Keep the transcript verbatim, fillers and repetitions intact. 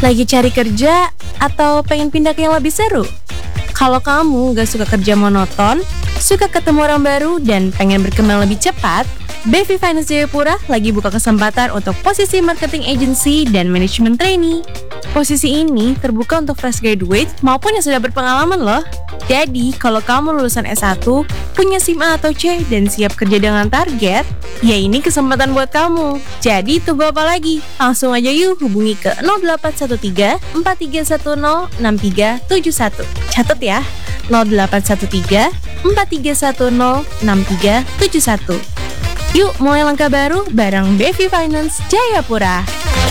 Lagi cari kerja atau pengen pindah ke yang lebih seru? Kalau kamu gak suka kerja monoton, suka ketemu orang baru, dan pengen berkembang lebih cepat, B V Finance Jayapura lagi buka kesempatan untuk posisi marketing agency dan management trainee. Posisi ini terbuka untuk fresh graduate maupun yang sudah berpengalaman loh. Jadi, kalau kamu lulusan S satu, punya SIM A atau C, dan siap kerja dengan target, ya ini kesempatan buat kamu. Jadi, tunggu apa lagi? Langsung aja yuk hubungi ke nol delapan satu tiga empat tiga satu nol enam tiga tujuh satu. Catat ya, nol delapan satu tiga empat tiga satu nol enam tiga tujuh satu. Yuk mulai langkah baru bareng B V Finance Jayapura.